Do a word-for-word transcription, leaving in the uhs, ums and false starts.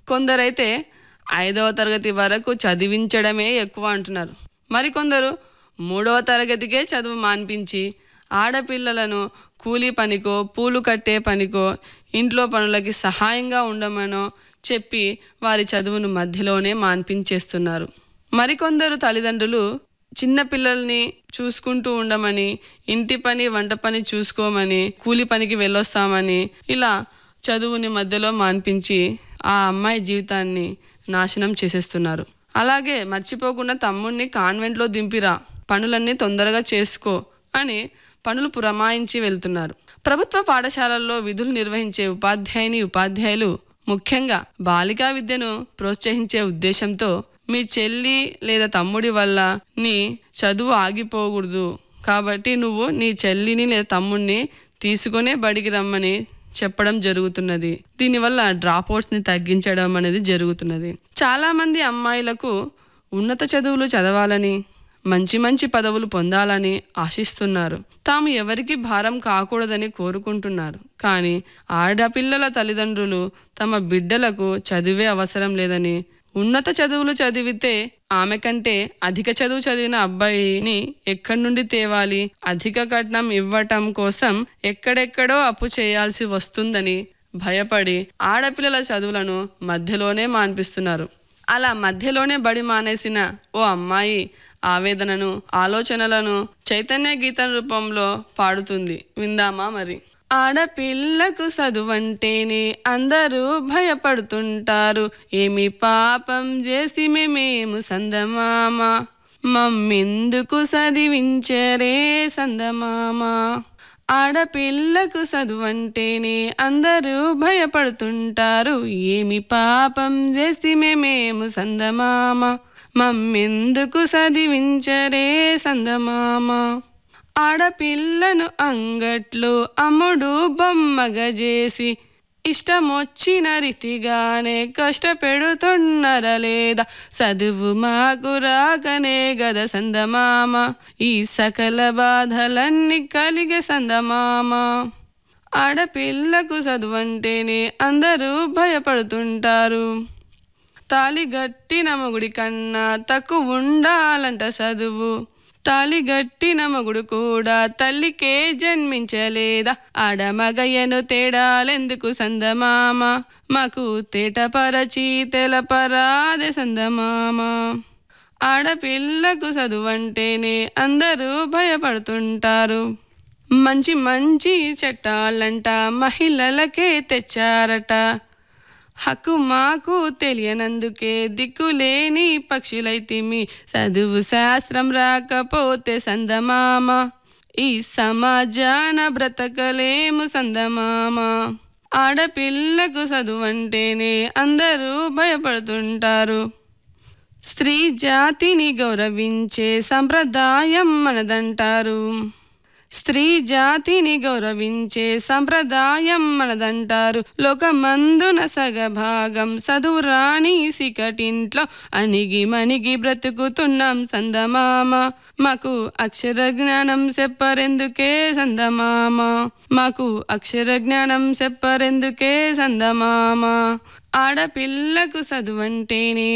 కొందరైతే ఐదవ తరగతి వరకు చదివించడమే ఎక్కువ అంటున్నారు. మరికొందరు మూడవ తరగతికే చదువు మాన్పించి ఆడపిల్లలను కూలీ పనికో, పూలు కట్టే పనికో, ఇంట్లో పనులకి సహాయంగా ఉండమనో చెప్పి వారి చదువును మధ్యలోనే మాన్పించేస్తున్నారు. మరికొందరు తల్లిదండ్రులు చిన్నపిల్లల్ని చూసుకుంటూ ఉండమని, ఇంటి పని వంట పని చూసుకోమని, కూలి పనికి వెళ్ళొస్తామని ఇలా చదువుని మధ్యలో మాన్పించి ఆ అమ్మాయి జీవితాన్ని నాశనం చేసేస్తున్నారు. అలాగే మర్చిపోకుండా తమ్ముడిని కాన్వెంట్లో దింపిరా, పనులన్నీ తొందరగా చేసుకో అని పనులు పురమాయించి వెళ్తున్నారు. ప్రభుత్వ పాఠశాలల్లో విధులు నిర్వహించే ఉపాధ్యాయుని ఉపాధ్యాయులు ముఖ్యంగా బాలికా విద్యను ప్రోత్సహించే ఉద్దేశంతో మీ చెల్లి లేదా తమ్ముడి వల్ల నీ చదువు ఆగిపోకూడదు కాబట్టి నువ్వు నీ చెల్లిని లేదా తమ్ముడిని తీసుకునే బడికి రమ్మని చెప్పడం జరుగుతున్నది. దీనివల్ల డ్రాప్ అవుట్స్ని తగ్గించడం అనేది జరుగుతున్నది. చాలామంది అమ్మాయిలకు ఉన్నత చదువులు చదవాలని, మంచి మంచి పదవులు పొందాలని ఆశిస్తున్నారు. తాము ఎవరికి భారం కాకూడదని కోరుకుంటున్నారు. కానీ ఆడపిల్లల తల్లిదండ్రులు తమ బిడ్డలకు చదివే అవసరం లేదని, ఉన్నత చదువులు చదివితే ఆమె కంటే అధిక చదువు చదివిన అబ్బాయిని ఎక్కడి నుండి తేవాలి, అధిక కట్నం ఇవ్వటం కోసం ఎక్కడెక్కడో అప్పు చేయాల్సి వస్తుందని భయపడి ఆడపిల్లల చదువులను మధ్యలోనే మాన్పిస్తున్నారు. అలా మధ్యలోనే బడి మానేసిన ఓ అమ్మాయి ఆవేదనను, ఆలోచనలను చైతన్య గీతం రూపంలో పాడుతుంది. విందామా మరి? ఆడపిల్లకు చదువంటేనే అందరూ భయపడుతుంటారు, ఏమి పాపం చేసి మేమేము సందమామ, మమ్మెందుకు చదివించరే సందమామ. ఆడపిల్లకు చదువంటేనే అందరూ భయపడుతుంటారు, ఏమి పాపం చేసి మేమేము సందమామ, మమ్మెందుకు చదివించరే సందమామ. ఆడపిల్లను అంగట్లో అమ్ముడు బొమ్మగా చేసి ఇష్టమొచ్చిన రీతిగానే కష్టపెడుతున్నర లేదా, చదువు మాకు రాకనే గద సందమామ, ఈ సకల బాధలన్నీ కలిగే సందమామ. ఆడపిల్లకు చదువంటేనే అందరూ భయపడుతుంటారు, తాలి గట్టిన మొగుడి కన్నా తక్కువ ఉండాలంట చదువు, తాలి గట్టిన మొగుడు కూడా తల్లికే జన్మించలేదా, ఆడమగయ్యను తేడాలెందుకు సందమామ, మాకు తేటపరచి తెలపరాదే సందమామ. ఆడపిల్లకు చదువంటేనే అందరూ భయపడుతుంటారు, మంచి మంచి చట్టాలంట మహిళలకే తెచ్చారట, హక్కు మాకు తెలియనందుకే దిక్కులేని పక్షులైతిమి, చదువు శాస్త్రం రాకపోతే సందమామ, ఈ సమాజాన బ్రతకలేము సందమామ. ఆడపిల్లకు చదువంటేనే అందరూ భయపడుతుంటారు, స్త్రీ జాతిని గౌరవించే సంప్రదాయం మనదంటారు, స్త్రీ జాతిని గౌరవించే సంప్రదాయం మనదంటారు, లోకమందున సగభాగం చదువురాని సికటింట్లో అణిగి మణిగి బ్రతుకుతున్నాం సందమామ, మాకు అక్షర జ్ఞానం చెప్పరెందుకే సందమామ, మాకు అక్షర జ్ఞానం చెప్పరెందుకే సందమామ. ఆడపిల్లకు చదువంటేనే